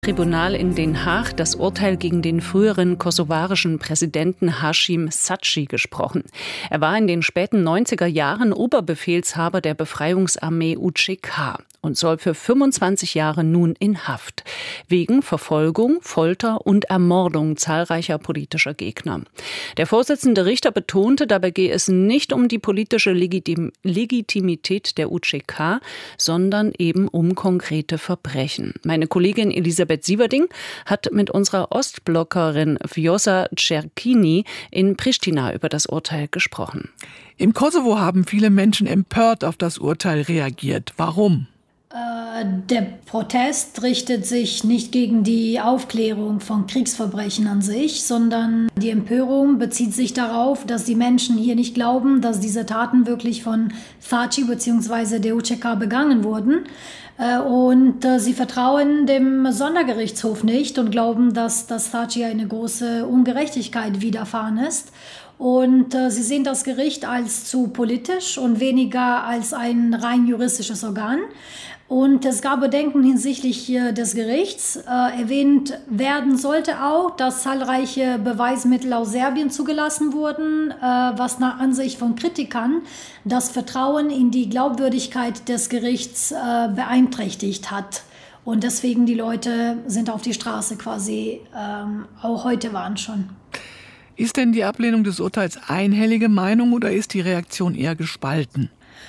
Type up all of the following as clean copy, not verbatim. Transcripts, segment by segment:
Tribunal in Den Haag das Urteil gegen den früheren kosovarischen Präsidenten Hashim Thaçi gesprochen. Er war in den späten 90er Jahren Oberbefehlshaber der Befreiungsarmee UÇK und soll für 25 Jahre nun in Haft, wegen Verfolgung, Folter und Ermordung zahlreicher politischer Gegner. Der Vorsitzende Richter betonte, dabei gehe es nicht um die politische Legitimität der UÇK, sondern eben um konkrete Verbrechen. Meine Kollegin Elisabeth Sieverding hat mit unserer Ostblockerin Vjosa Čerkini in Pristina über das Urteil gesprochen. Im Kosovo haben viele Menschen empört auf das Urteil reagiert. Warum? Der Protest richtet sich nicht gegen die Aufklärung von Kriegsverbrechen an sich, sondern die Empörung bezieht sich darauf, dass die Menschen hier nicht glauben, dass diese Taten wirklich von Thaçi bzw. der UÇK begangen wurden. Und sie vertrauen dem Sondergerichtshof nicht und glauben, dass Thaçi eine große Ungerechtigkeit widerfahren ist. Und sie sehen das Gericht als zu politisch und weniger als ein rein juristisches Organ. Und es gab Bedenken hinsichtlich des Gerichts. Erwähnt werden sollte auch, dass zahlreiche Beweismittel aus Serbien zugelassen wurden, was nach Ansicht von Kritikern das Vertrauen in die Glaubwürdigkeit des Gerichts beeinträchtigt hat. Und deswegen die Leute sind auf die Straße quasi, auch heute waren schon. Ist denn die Ablehnung des Urteils einhellige Meinung oder ist die Reaktion eher gespalten?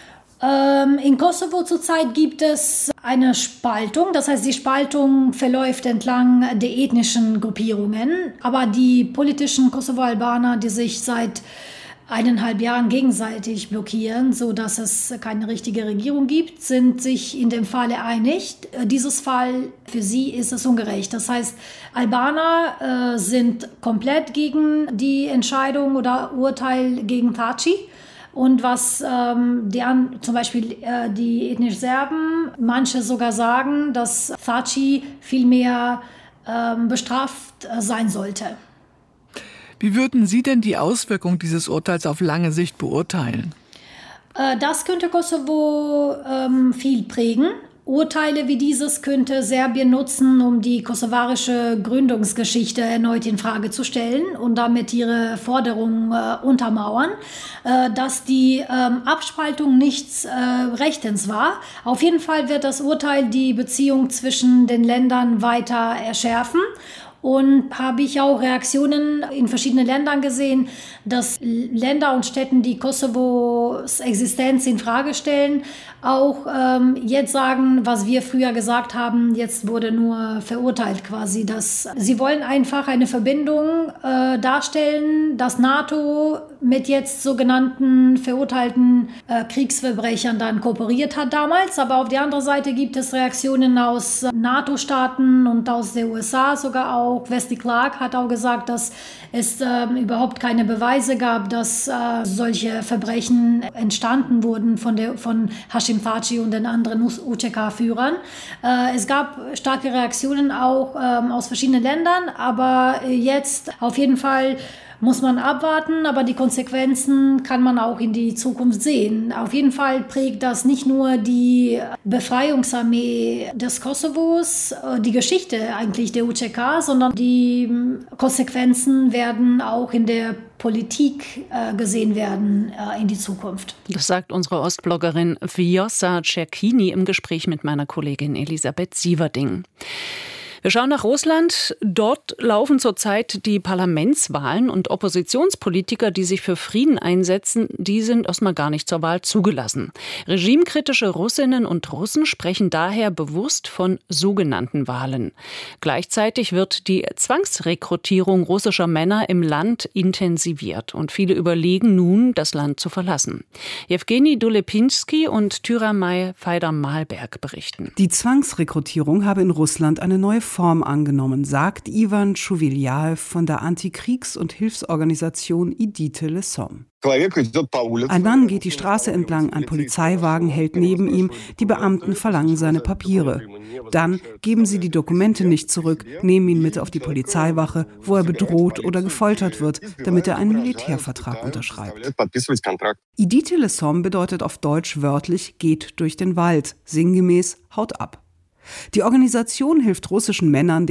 In Kosovo zurzeit gibt es eine Spaltung. Das heißt, die Spaltung verläuft entlang der ethnischen Gruppierungen. Aber die politischen Kosovo-Albaner, die sich seit 1,5 Jahren gegenseitig blockieren, sodass es keine richtige Regierung gibt, sind sich in dem Falle einig. Dieses Fall für sie ist es ungerecht. Das heißt, Albaner sind komplett gegen die Entscheidung oder Urteil gegen Thaçi. Und was zum Beispiel die ethnischen Serben, manche sogar sagen, dass Thaçi viel mehr bestraft sein sollte. Wie würden Sie denn die Auswirkung dieses Urteils auf lange Sicht beurteilen? Das könnte Kosovo viel prägen. Urteile wie dieses könnte Serbien nutzen, um die kosovarische Gründungsgeschichte erneut in Frage zu stellen und damit ihre Forderungen untermauern, dass die Abspaltung nichts Rechtens war. Auf jeden Fall wird das Urteil die Beziehung zwischen den Ländern weiter erschärfen. Und habe ich auch Reaktionen in verschiedenen Ländern gesehen, dass Länder und Städte, die Kosovos Existenz in Frage stellen, auch jetzt sagen, was wir früher gesagt haben, jetzt wurde nur verurteilt quasi. Dass sie wollen einfach eine Verbindung darstellen, dass NATO mit jetzt sogenannten verurteilten Kriegsverbrechern dann kooperiert hat damals. Aber auf der anderen Seite gibt es Reaktionen aus NATO-Staaten und aus den USA sogar auch. Wesley Clark hat auch gesagt, dass es überhaupt keine Beweise gab, dass solche Verbrechen entstanden wurden von Hashim Thaçi und den anderen UÇK-Führern. Es gab starke Reaktionen auch aus verschiedenen Ländern, aber jetzt auf jeden Fall muss man abwarten, aber die Konsequenzen kann man auch in die Zukunft sehen. Auf jeden Fall prägt das nicht nur die Befreiungsarmee des Kosovos, die Geschichte eigentlich der UÇK, sondern die Konsequenzen werden auch in der Politik gesehen werden in die Zukunft. Das sagt unsere Ostbloggerin Vjosa Čerkini im Gespräch mit meiner Kollegin Elisabeth Sieverding. Wir schauen nach Russland. Dort laufen zurzeit die Parlamentswahlen und Oppositionspolitiker, die sich für Frieden einsetzen, die sind erstmal gar nicht zur Wahl zugelassen. Regimekritische Russinnen und Russen sprechen daher bewusst von sogenannten Wahlen. Gleichzeitig wird die Zwangsrekrutierung russischer Männer im Land intensiviert und viele überlegen nun, das Land zu verlassen. Jewgeni Dolepinski und Tyramaj Feider-Malberg berichten. Die Zwangsrekrutierung habe in Russland eine neue Form angenommen, sagt Ivan Schuviljajew von der Antikriegs- und Hilfsorganisation Idite le Somme. Ein Mann geht die Straße entlang, ein Polizeiwagen hält neben ihm, die Beamten verlangen seine Papiere. Dann geben sie die Dokumente nicht zurück, nehmen ihn mit auf die Polizeiwache, wo er bedroht oder gefoltert wird, damit er einen Militärvertrag unterschreibt. Idite le Somme bedeutet auf Deutsch wörtlich geht durch den Wald, sinngemäß haut ab. Die Organisation hilft russischen Männern,